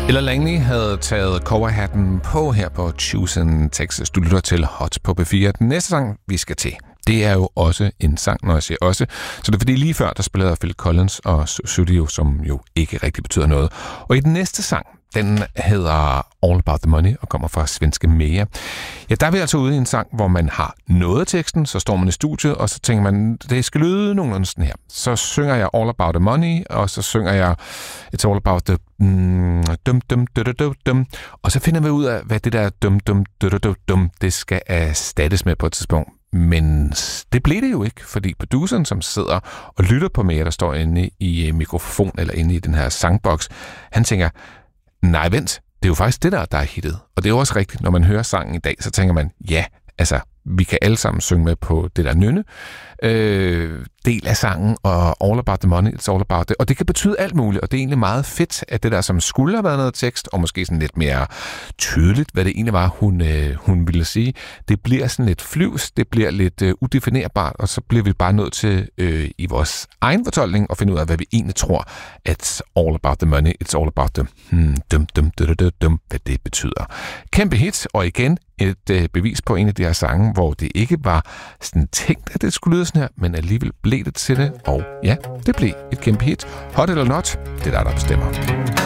Ella Langley havde taget cowboyhatten på her på Tucson, Texas. Du lytter til Hot på P4. Den næste sang, vi skal til, det er jo også en sang, når jeg siger også. Så det er fordi lige før, der spillede Phil Collins og Studio, som jo ikke rigtig betyder noget. Og i den næste sang, den hedder All About the Money og kommer fra svenske Mea. Ja, der er vi altså ude i en sang, hvor man har noget af teksten, så står man i studiet, og så tænker man, det skal lyde nogenlunde sådan her. Så synger jeg All About the Money, og så synger jeg It's All About the dum dum dum, og så finder vi ud af, hvad det der dum, det skal erstattes med på et tidspunkt. Men det blev det jo ikke, fordi produceren, som sidder og lytter på Mea, der står inde i mikrofon eller inde i den her sangboks, han tænker, nej, vent, det er jo faktisk det der er hittet. Og det er jo også rigtigt, når man hører sangen i dag, så tænker man, ja, altså, vi kan alle sammen synge med på det der nynne del af sangen, og All About the Money, It's All About it. Og det kan betyde alt muligt, og det er egentlig meget fedt, at det der, som skulle have været noget tekst, og måske sådan lidt mere tydeligt, hvad det egentlig var, hun ville sige, det bliver sådan lidt flyvs, det bliver lidt udefinerbart, og så bliver vi bare nødt til i vores egen fortolkning at finde ud af, hvad vi egentlig tror, at All About the Money, It's All About the hvad det betyder. Kæmpe hit, og igen et bevis på en af de her sange, hvor det ikke var sådan tænkt, at det skulle lyde sådan her, men alligevel blev det til det, og ja, det blev et kæmpe hit. Hot eller not, det er der bestemmer.